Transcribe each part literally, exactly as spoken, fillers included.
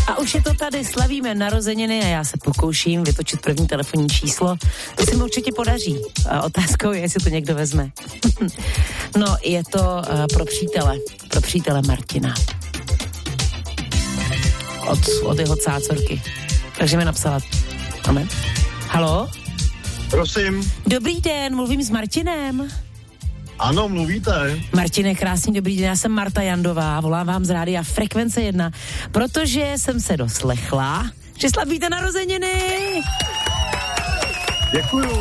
A už je to tady, slavíme narozeniny a já se pokouším vytočit první telefonní číslo. To se mi určitě podaří. A otázkou je, jestli to někdo vezme. No, je to uh, pro přítele, pro přítele Martina. Od, od jeho cácorky. Takže mi napsala. Amen. Haló? Prosím. Dobrý den, mluvím s Martinem. Ano, mluvíte. Martine, krásný dobrý den, já jsem Marta Jandová, volám vám z rádia Frekvence jedna, protože jsem se doslechla, že slavíte narozeniny. Děkuju.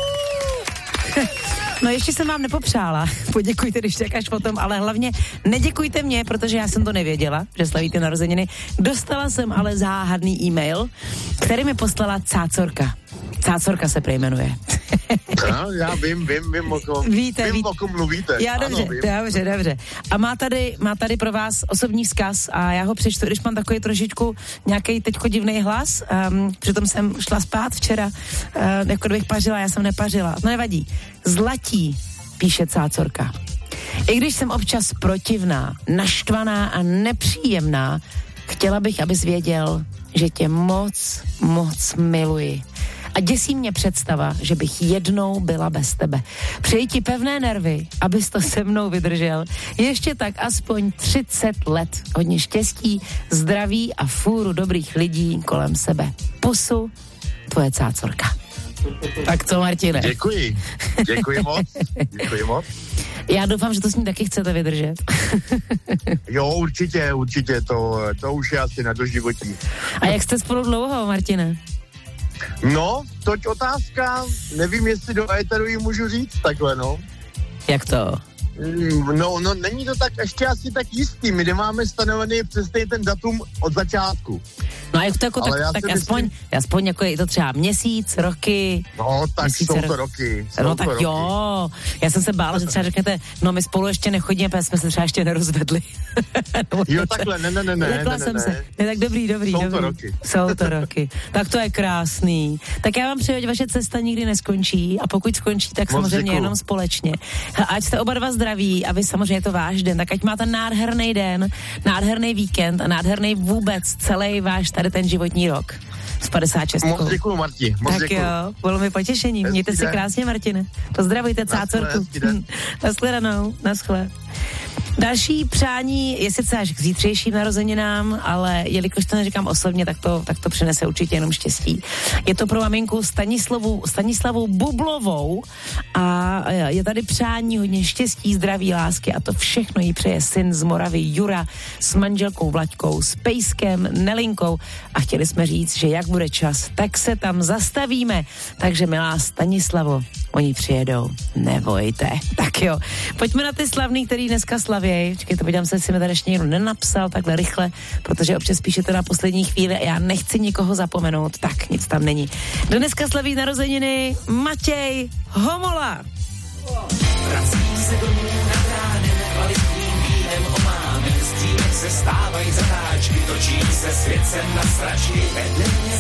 No ještě jsem vám nepopřála, poděkujte, když tak až potom, ale hlavně neděkujte mě, protože já jsem to nevěděla, že slavíte narozeniny. Dostala jsem ale záhadný e-mail, který mi poslala cácorka. Cácorka se prejmenuje. No, já vím, vím, vím, o kom, víte, vím, víte. o kom mluvíte. Já dobře, ano, dobře, dobře. A má tady, má tady pro vás osobní vzkaz a já ho přečtu, když mám takový trošičku nějaký teďko divný hlas. Um, přitom jsem šla spát včera, uh, jako kdybych pařila, já jsem nepařila. No nevadí. Zlatí, píše cácorka. I když jsem občas protivná, naštvaná a nepříjemná, chtěla bych, abys věděl, že tě moc, moc miluji. A děsí mě představa, že bych jednou byla bez tebe. Přeji ti pevné nervy, abys to se mnou vydržel. Ještě tak aspoň třicet let. Hodně štěstí, zdraví a fůru dobrých lidí kolem sebe. Pusu, tvoje cácorka. Tak co, Martine? Děkuji. Děkuji moc. Děkuji moc. Já doufám, že to s ní taky chcete vydržet. Jo, určitě, určitě. To, to už je asi na doživotí. A jak jste spolu dlouho, Martine? No, toť otázka, nevím, jestli do éteru ji můžu říct takhle, no. Jak to? No, no, není to tak ještě asi tak jistý, my nemáme stanovený přesně ten datum od začátku. No a jak to jako, tak, tak aspoň, myslím... aspoň jako je to třeba měsíc, roky. No, tak měsíce, jsou to roky. Jsou no to tak roky. Jo, já jsem se bála, že třeba řeknete, no my spolu ještě nechodíme, protože jsme se třeba ještě nerozvedli. Jo, takhle, ne, ne, ne, ne, Lekla ne, jsem ne. se. Ne, tak dobrý, dobrý, jsou dobrý. To roky. Jsou to roky. Tak to je krásný. Tak já vám přeju, ať vaše cesta nikdy neskončí a pokud skončí, tak Moc samozřejmě děkuju. jenom společně. Ať jste oba dva zdraví a vy samozřejmě je to váš den, tak ať máte nádherný den, nádherný víkend a nádherný vůbec celý váš tady ten životní rok. S padesát šest. Moc děkuju, Marti. Moc tak děkuju. jo, bylo mi potěšení. Hezký Mějte den. se krásně, Martine. Pozdravujte cácorku. Nashledanou. Naschle. Další přání je sice až k zítřejším narozeninám, ale jelikož to neříkám osobně, tak to, tak to přinese určitě jenom štěstí. Je to pro maminku Stanislavu, Stanislavou Bublovou a je tady přání hodně štěstí, zdraví, lásky a to všechno jí přeje syn z Moravy Jura s manželkou Vlaďkou, s pejskem Nelinkou a chtěli jsme říct, že jak bude čas, tak se tam zastavíme. Takže milá Stanislavo, oni přijedou, nebojte. Tak jo, pojďme na ty slavný, který dneska slaví. Čekajte, podívám se, jestli mi tady ještě někdo nenapsal takhle rychle, protože občas píšete na poslední chvíli a já nechci nikoho zapomenout, tak nic tam není. Do dneska slaví narozeniny Matěj Homola. Vracím se domů nad ránem, kvalitním vínem omámem, střílek se stávají zatáčky, točí se svět sem na sračky, vedle mě